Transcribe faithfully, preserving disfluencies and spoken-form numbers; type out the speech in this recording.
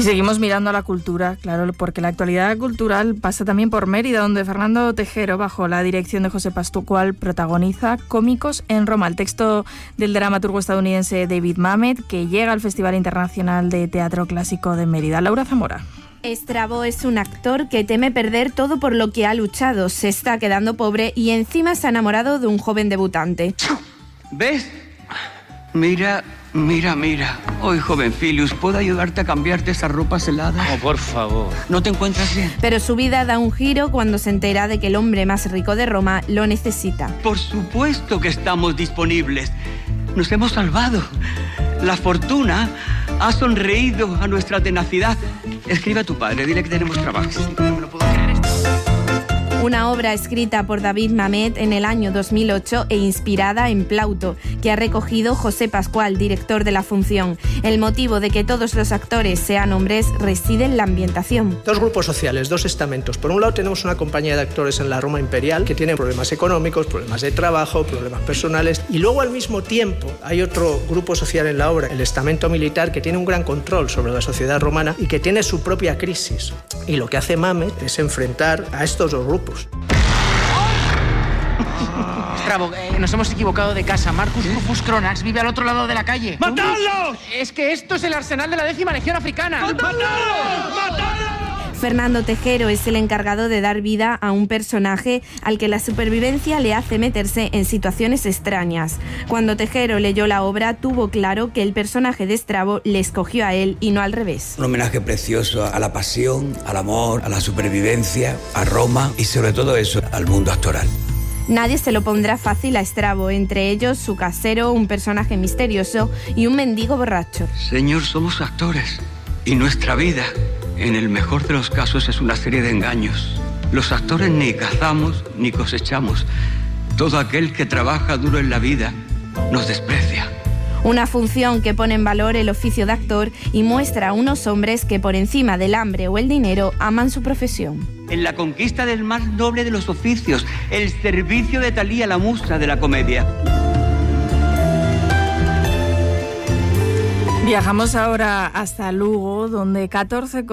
Y seguimos mirando a la cultura, claro, porque la actualidad cultural pasa también por Mérida, donde Fernando Tejero, bajo la dirección de José Pascual, protagoniza Cómicos en Roma, el texto del dramaturgo estadounidense David Mamet, que llega al Festival Internacional de Teatro Clásico de Mérida. Laura Zamora. Estrabo es un actor que teme perder todo por lo que ha luchado, se está quedando pobre y encima se ha enamorado de un joven debutante. ¿Ves? Mira, mira, mira. Hoy, joven Filius, ¿puedo ayudarte a cambiarte esas ropas heladas? Oh, por favor. ¿No te encuentras bien? Pero su vida da un giro cuando se entera de que el hombre más rico de Roma lo necesita. Por supuesto que estamos disponibles. Nos hemos salvado. La fortuna ha sonreído a nuestra tenacidad. Escribe a tu padre, dile que tenemos trabajo. No me lo puedo creer esto. Una obra escrita por David Mamet en el año dos mil ocho e inspirada en Plauto, que ha recogido José Pascual, director de la función. El motivo de que todos los actores sean hombres reside en la ambientación. Dos grupos sociales, dos estamentos. Por un lado tenemos una compañía de actores en la Roma imperial que tienen problemas económicos, problemas de trabajo, problemas personales. Y luego al mismo tiempo hay otro grupo social en la obra, el estamento militar, que tiene un gran control sobre la sociedad romana y que tiene su propia crisis. Y lo que hace Mamet es enfrentar a estos dos grupos. Estrabo, eh, nos hemos equivocado de casa. Marcus Rufus Cronax vive al otro lado de la calle. ¡Matadlos! Es que esto es el arsenal de la décima legión africana. ¡Matadlos! ¡Matadlos! Fernando Tejero es el encargado de dar vida a un personaje al que la supervivencia le hace meterse en situaciones extrañas. Cuando Tejero leyó la obra, tuvo claro que el personaje de Estrabo le escogió a él y no al revés. Un homenaje precioso a la pasión, al amor, a la supervivencia, a Roma y sobre todo eso, al mundo actoral. Nadie se lo pondrá fácil a Estrabo, entre ellos su casero, un personaje misterioso y un mendigo borracho. Señor, somos actores y nuestra vida, en el mejor de los casos, es una serie de engaños. Los actores ni cazamos ni cosechamos. Todo aquel que trabaja duro en la vida nos desprecia. Una función que pone en valor el oficio de actor y muestra a unos hombres que por encima del hambre o el dinero aman su profesión. En la conquista del más noble de los oficios, el servicio de Talía, la musa de la comedia. Viajamos ahora hasta Lugo, donde catorce